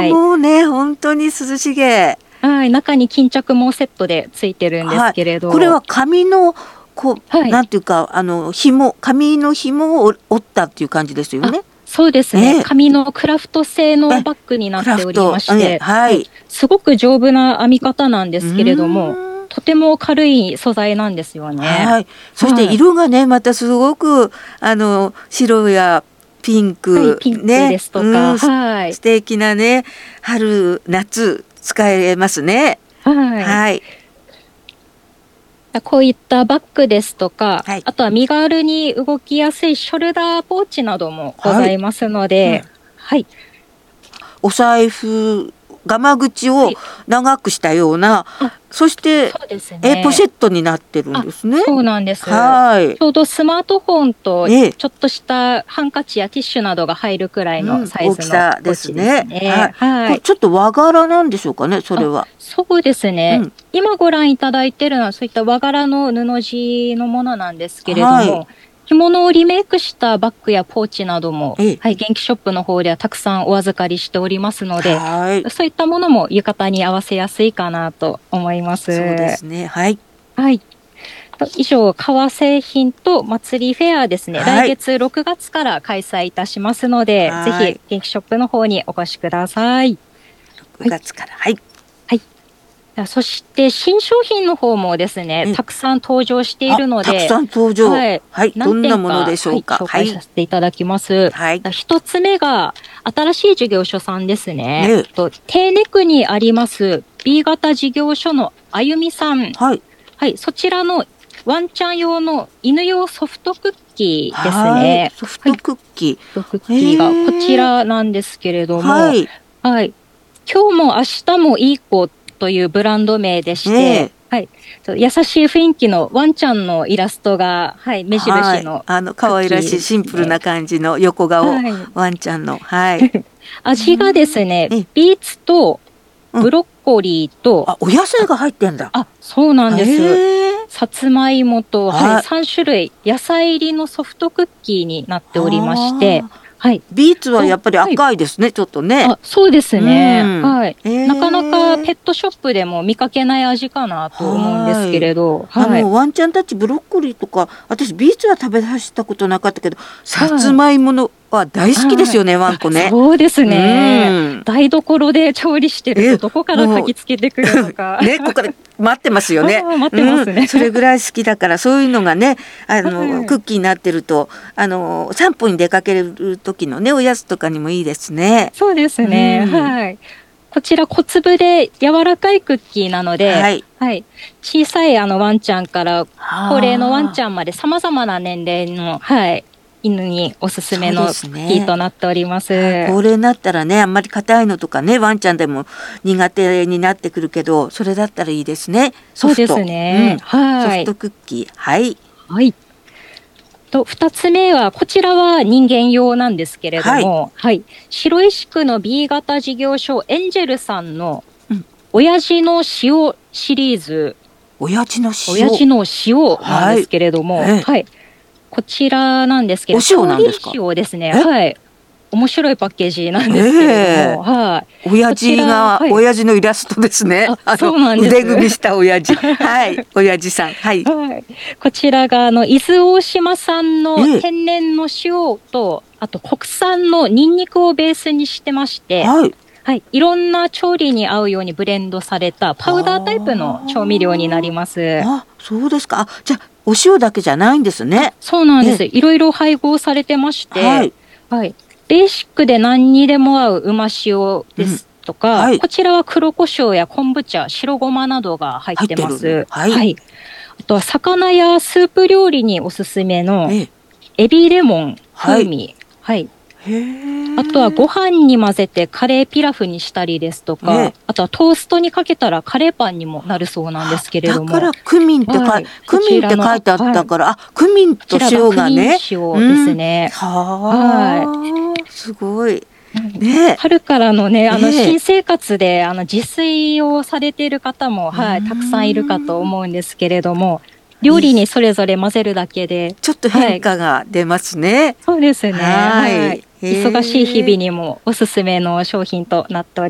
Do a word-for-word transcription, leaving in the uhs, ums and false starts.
はい、もうね本当に涼しげ。 はい、中に巾着もセットでついてるんですけれど、 はい、これは紙のこう、はい、なんていうかあの紐紙の紐を折ったっていう感じですよね。 そうですね、えー、紙のクラフト製のバッグになっておりまして、はいはい、すごく丈夫な編み方なんですけれども、とても軽い素材なんですよね。 はい、そして色がね、はい、またすごくあの白やピンク、 はい、ピンクですとか、ね、はい、 素敵なね春夏使えますね。 はい、はいこういったバッグですとか、はい、あとは身軽に動きやすいショルダーポーチなどもございますので、はい、うんはい、 お財布ガマ口を長くしたような、はい、そしてそうです、ね、えポシェットになってるんですね。 そうなんです。 はい、 ちょうどスマートフォンとちょっとしたハンカチやティッシュなどが入るくらいのサイズの、うん、大きさですね。 はい、はい、ちょっと和柄なんでしょうかね、それは。 そうですね、うん、今ご覧いただいているのはそういった和柄の布地のものなんですけれども、はい、着物をリメイクしたバッグやポーチなども、はい、元気ショップの方ではたくさんお預かりしておりますので、はい、そういったものも浴衣に合わせやすいかなと思います。 そうですね、はい、 はい、以上革製品と祭りフェアですね、はい、来月ろくがつから開催いたしますので、ぜひ元気ショップの方にお越しください。 ろくがつからはい、 はいはい、そして新商品の方もですね、たくさん登場しているので、 たくさん登場、はい、はい、どんなものでしょうか。 はい、紹介させていただきます。はい、一つ目が新しい事業所さんですね。ねと低ネ区にあります B 型事業所のあゆみさん、はい、はい、そちらのワンちゃん用の犬用ソフトクッキーですね。 ソフトクッキー、 ソフトクッキーがこちらなんですけれども、はい、はい、今日も明日もいい子というブランド名でして、はい、優しい雰囲気のワンちゃんのイラストが、はい、目印の、 はい、あの可愛らしいシンプルな感じの横顔、はい、ワンちゃんの、はい、 味がですね、ビーツとブロッコリーと、 うん、あ、お野菜が入ってんだ。 あ、そうなんです。さつまいもと、はい、さん種類野菜入りのソフトクッキーになっておりまして、はい、 ビーツはやっぱり赤いですね、はい、ちょっとね。 あ、そうですね、はい、なかなかペットショップでも見かけない味かなと思うんですけれど、 はいはい、あのワンちゃんたちブロッコリーとか私ビーツは食べさせたことなかったけど、さつまいものは大好きですよね、ワンコね。 そうですね、台所で調理してるとどこから焚きつけてくるのかね、ここから待ってますよね。 待ってますね、 うん、それぐらい好きだから、そういうのがね、あの、はい、クッキーになってるとあの散歩に出かける時のねおやつとかにもいいですね。 そうですね、うん、はい、こちら小粒で柔らかいクッキーなので、はいはい、小さいあのワンちゃんから高齢のワンちゃんまでさまざまな年齢の、はい、犬におすすめのクッキーとなっております。 ね、高齢になったらね、あんまり硬いのとかね、ワンちゃんでも苦手になってくるけど、それだったらいいですね。ソフト。 そうですね。うん、はい。 ソフトクッキー。はい。 はい。とふたつめはこちらは人間用なんですけれども、はい、はい、白石区の B 型事業所エンジェルさんの親父の塩シリーズ、 うん、親父の塩、 親父の塩なんですけれども、はい、はい、こちらなんですけど、 お塩なんですか？ 塩ですね。はい。面白いパッケージなんですけれども、はい。 親父が、はい、親父のイラストですね。あそうなんです。 腕組みした親父。はい。親父さん。はい。はい、 こちらがあの伊豆大島産の天然の塩と、あと国産のニンニクをベースにしてまして、はい。はい、いろんな調理に合うようにブレンドされたパウダータイプの調味料になります。 あ、そうですか。あ、じゃあお塩だけじゃないんですね。 そうなんです。いろいろ配合されてまして、はい、はい、ベーシックで何にでも合ううま塩ですとか、うん、はい、こちらは黒胡椒や昆布茶、白ごまなどが入ってます。はい、はい、あとは魚やスープ料理におすすめのエビレモン風味、はい、はい、あとはご飯に混ぜてカレーピラフにしたりですとか、ね、あとはトーストにかけたらカレーパンにもなるそうなんですけれども、 だからクミンって、はい、クミンって書いてあったから、はい、あ、クミンと塩がね、 塩ですね。 うん、はい、すごい。 ね、春からのね、あの新生活であの自炊をされている方も、はい、たくさんいるかと思うんですけれども、料理にそれぞれ混ぜるだけでちょっと変化が出ますね。はい、 そうですね。はい、忙しい日々にもおすすめの商品となっております。